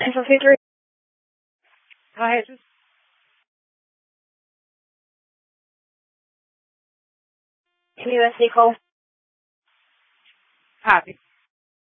Feel free to Go ahead. USD call. Copy.